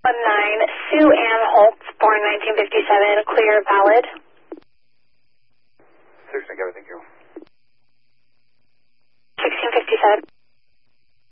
Sue Ann Holtz, born 1957, clear, valid. 16, thank you. 1657.